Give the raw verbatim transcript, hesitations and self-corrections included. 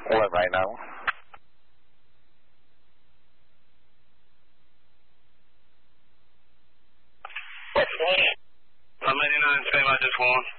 What right now? I'm eighty-nine, same I just won.